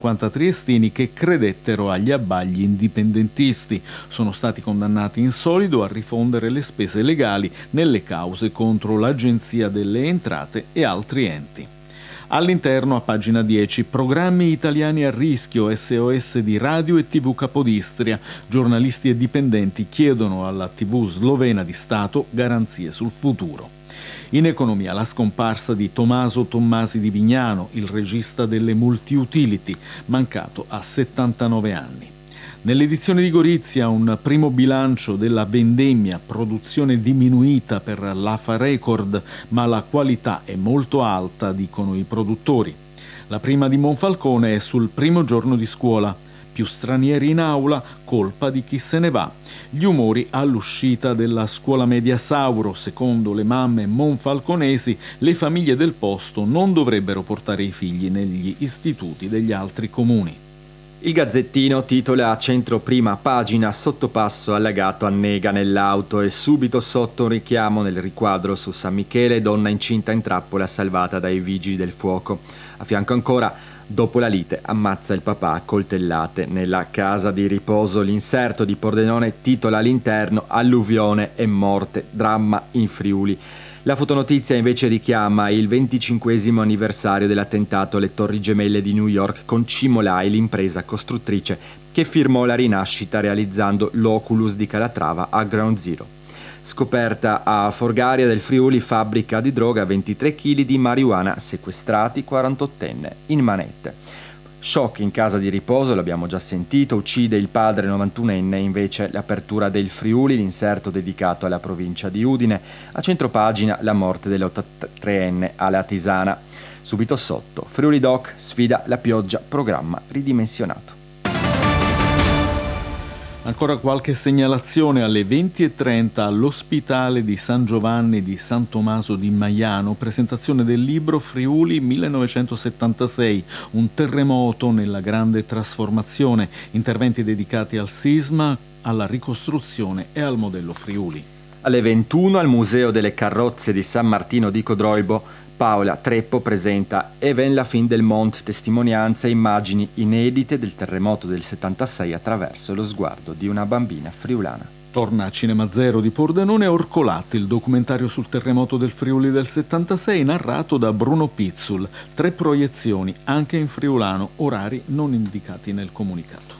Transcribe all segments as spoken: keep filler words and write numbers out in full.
cinquanta triestini che credettero agli abbagli indipendentisti. Sono stati condannati in solido a rifondere le spese legali nelle cause contro l'Agenzia delle Entrate e altri enti. All'interno, a pagina dieci, programmi italiani a rischio, S O S di Radio e tivù Capodistria. Giornalisti e dipendenti chiedono alla tivù slovena di Stato garanzie sul futuro. In economia, la scomparsa di Tommaso Tommasi di Vignano, il regista delle Multiutility, mancato a settantanove anni. Nell'edizione di Gorizia un primo bilancio della vendemmia, produzione diminuita per l'Afa Record, ma la qualità è molto alta, dicono i produttori. La prima di Monfalcone è sul primo giorno di scuola. Più stranieri in aula, colpa di chi se ne va. Gli umori all'uscita della scuola media Sauro. Secondo le mamme monfalconesi, le famiglie del posto non dovrebbero portare i figli negli istituti degli altri comuni. Il Gazzettino titola a centro prima pagina: sottopasso allagato annega nell'auto, e subito sotto un richiamo nel riquadro su San Michele, donna incinta in trappola salvata dai vigili del fuoco. A fianco ancora: dopo la lite ammazza il papà a coltellate nella casa di riposo. L'inserto di Pordenone titola all'interno: alluvione e morte, dramma in Friuli. La fotonotizia invece richiama il venticinquesimo anniversario dell'attentato alle Torri Gemelle di New York, con Cimolai, l'impresa costruttrice che firmò la rinascita realizzando l'Oculus di Calatrava a Ground Zero. Scoperta a Forgaria del Friuli, fabbrica di droga, ventitré chili di marijuana sequestrati, quarantottenne in manette. Shock in casa di riposo, l'abbiamo già sentito, uccide il padre novantunenne, invece l'apertura del Friuli, l'inserto dedicato alla provincia di Udine. A centropagina la morte dell'ottantatreenne alla Tisana. Subito sotto, Friuli Doc sfida la pioggia, programma ridimensionato. Ancora qualche segnalazione: alle venti e trenta all'Ospitale di San Giovanni di San Tommaso di Maiano, presentazione del libro Friuli millenovecentosettantasei, un terremoto nella grande trasformazione, interventi dedicati al sisma, alla ricostruzione e al modello Friuli. Alle ventuno al Museo delle Carrozze di San Martino di Codroibo, Paola Treppo presenta Even la fin del Mont, testimonianze e immagini inedite del terremoto del settantasei attraverso lo sguardo di una bambina friulana. Torna a Cinema Zero di Pordenone Orcolatti, il documentario sul terremoto del Friuli del settantasei, narrato da Bruno Pizzul. Tre proiezioni, anche in friulano, orari non indicati nel comunicato.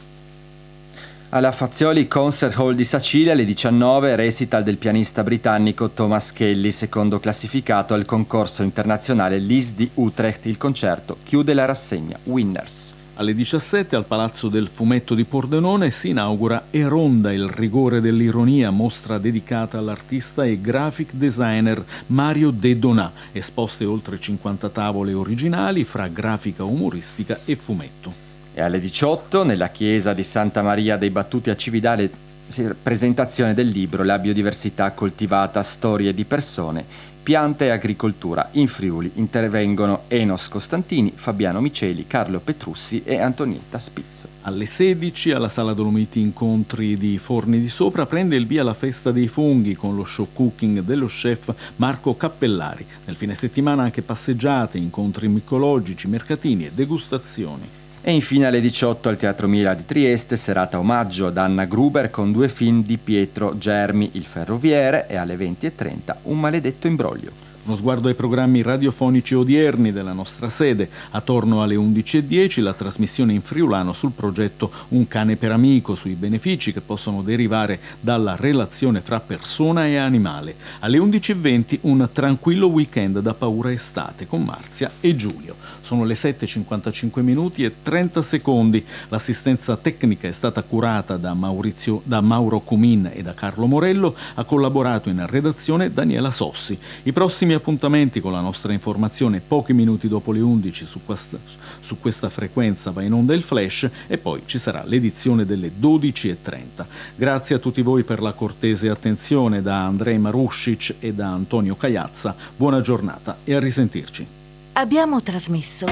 Alla Fazioli Concert Hall di Sicilia alle diciannove, recital del pianista britannico Thomas Kelly, secondo classificato al concorso internazionale L I S di Utrecht. Il concerto chiude la rassegna Winners. Alle diciassette al Palazzo del Fumetto di Pordenone si inaugura Eronda, il rigore dell'ironia, mostra dedicata all'artista e graphic designer Mario De Donà, esposte oltre cinquanta tavole originali fra grafica umoristica e fumetto. E alle diciotto, nella chiesa di Santa Maria dei Battuti a Cividale, presentazione del libro La biodiversità coltivata, storie di persone, piante e agricoltura. In Friuli intervengono Enos Costantini, Fabiano Miceli, Carlo Petrussi e Antonietta Spizzo. Alle sedici alla Sala Dolomiti Incontri di Forni di Sopra prende il via la festa dei funghi con lo show cooking dello chef Marco Cappellari. Nel fine settimana anche passeggiate, incontri micologici, mercatini e degustazioni. E infine alle diciotto al Teatro Mira di Trieste, serata omaggio ad Anna Gruber con due film di Pietro Germi, Il ferroviere, e alle venti e trenta Un maledetto imbroglio. Uno sguardo ai programmi radiofonici odierni della nostra sede. Attorno alle undici e dieci la trasmissione in friulano sul progetto Un cane per amico, sui benefici che possono derivare dalla relazione fra persona e animale. Alle undici e venti un tranquillo weekend da paura estate con Marzia e Giulio. Sono le sette e cinquantacinque minuti e trenta secondi. L'assistenza tecnica è stata curata da, Maurizio, da Mauro Cumin e da Carlo Morello. Ha collaborato in redazione Daniela Sossi. I prossimi appuntamenti con la nostra informazione pochi minuti dopo le undici su questa, su questa frequenza va in onda il flash, e poi ci sarà l'edizione delle dodici e trenta. Grazie a tutti voi per la cortese attenzione da Andrei Maruscic e da Antonio Caiazza. Buona giornata e a risentirci. Abbiamo trasmesso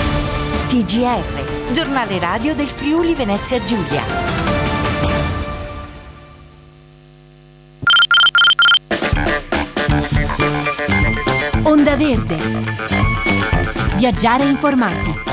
T G R, giornale radio del Friuli Venezia Giulia. Onda Verde. Viaggiare informati.